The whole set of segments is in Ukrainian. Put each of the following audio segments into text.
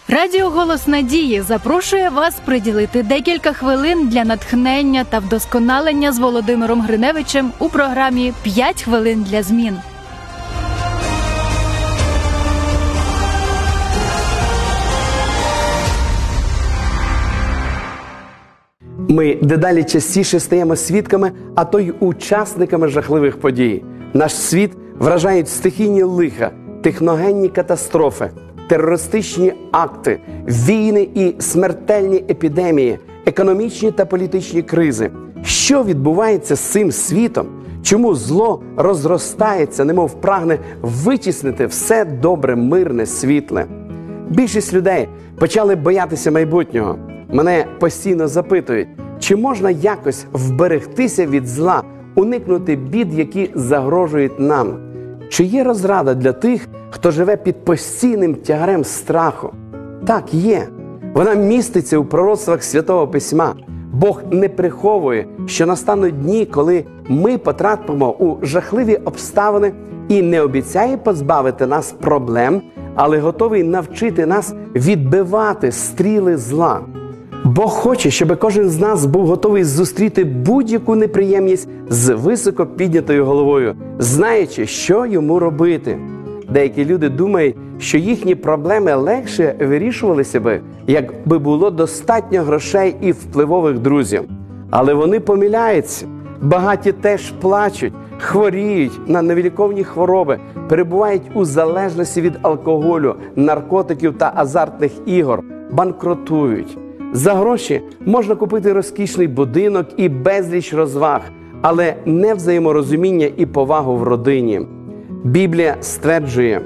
Радіо «Голос надії» запрошує вас приділити декілька хвилин для натхнення та вдосконалення з Володимиром Гриневичем у програмі «5 хвилин для змін». Ми дедалі частіше стаємо свідками, а то й учасниками жахливих подій. Наш світ вражають стихійні лиха, техногенні катастрофи, терористичні акти, війни і смертельні епідемії, економічні та політичні кризи. Що відбувається з цим світом? Чому зло розростається, немов прагне витіснити все добре, мирне, світле? Більшість людей почали боятися майбутнього. Мене постійно запитують, чи можна якось вберегтися від зла, уникнути бід, які загрожують нам? Чи є розрада для тих, хто живе під постійним тягарем страху? Так, є. Вона міститься у пророцтвах Святого Письма. Бог не приховує, що настануть дні, коли ми потрапимо у жахливі обставини і не обіцяє позбавити нас проблем, але готовий навчити нас відбивати стріли зла. Бог хоче, щоб кожен з нас був готовий зустріти будь-яку неприємність з високо піднятою головою, знаючи, що йому робити. Деякі люди думають, що їхні проблеми легше вирішувалися би, якби було достатньо грошей і впливових друзів. Але вони помиляються. Багаті теж плачуть, хворіють на невиліковні хвороби, перебувають у залежності від алкоголю, наркотиків та азартних ігор, банкрутують. За гроші можна купити розкішний будинок і безліч розваг, але не взаєморозуміння і повагу в родині. Біблія стверджує,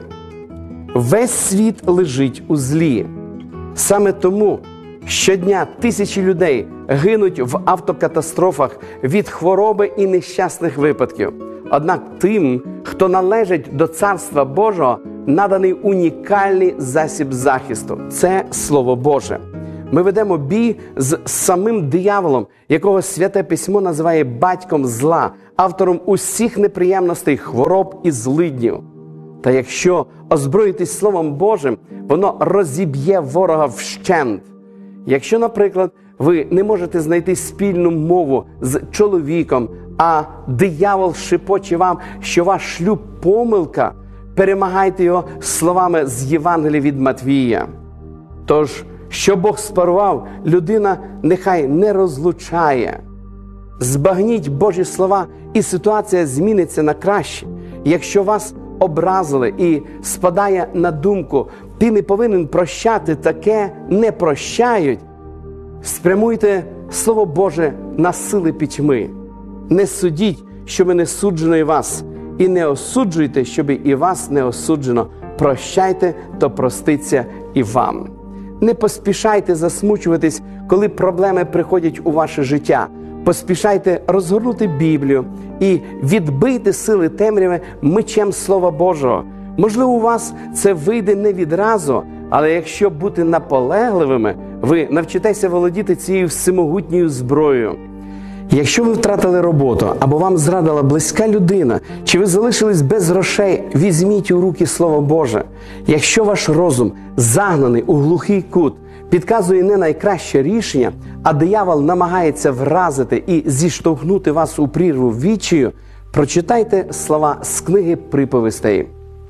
весь світ лежить у злі. Саме тому щодня тисячі людей гинуть в автокатастрофах від хвороби і нещасних випадків. Однак тим, хто належить до Царства Божого, наданий унікальний засіб захисту – це Слово Боже. Ми ведемо бій з самим дияволом, якого Святе Письмо називає батьком зла, автором усіх неприємностей, хвороб і злиднів. Та якщо озброїтись Словом Божим, воно розіб'є ворога вщент. Якщо, наприклад, ви не можете знайти спільну мову з чоловіком, а диявол шепоче вам, що ваш шлюб – помилка, перемагайте його словами з Євангелія від Матвія. Тож, що Бог спарував, людина нехай не розлучає. Збагніть Божі слова, і ситуація зміниться на краще. Якщо вас образили і спадає на думку, ти не повинен прощати, таке не прощають, спрямуйте Слово Боже на сили пітьми. Не судіть, щоби не суджено і вас, і не осуджуйте, щоби і вас не осуджено. Прощайте, то проститься і вам. Не поспішайте засмучуватись, коли проблеми приходять у ваше життя. Поспішайте розгорнути Біблію і відбийте сили темряви мечем Слова Божого. Можливо, у вас це вийде не відразу, але якщо бути наполегливими, ви навчитеся володіти цією всемогутньою зброєю. Якщо ви втратили роботу, або вам зрадила близька людина, чи ви залишились без грошей, візьміть у руки Слово Боже. Якщо ваш розум загнаний у глухий кут, підказує не найкраще рішення, а диявол намагається вразити і зіштовхнути вас у прірву відчаю, прочитайте слова з книги Приповістей.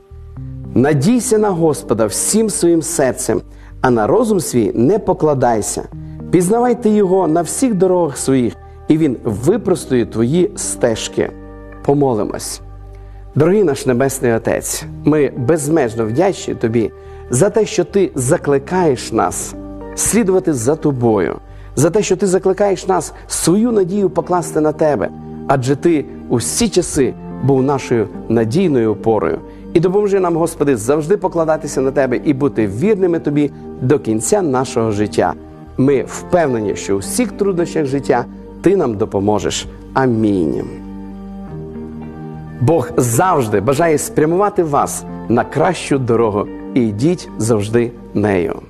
«Надійся на Господа всім своїм серцем, а на розум свій не покладайся. Пізнавайте Його на всіх дорогах своїх, і Він випростує твої стежки». Помолимось. Дорогий наш Небесний Отець, ми безмежно вдячні Тобі за те, що Ти закликаєш нас слідувати за Тобою, за те, що Ти закликаєш нас свою надію покласти на Тебе, адже Ти у всі часи був нашою надійною опорою. І допоможи нам, Господи, завжди покладатися на Тебе і бути вірними Тобі до кінця нашого життя. Ми впевнені, що у всіх труднощах життя Ти нам допоможеш. Амінь. Бог завжди бажає спрямувати вас на кращу дорогу. І йдіть завжди нею.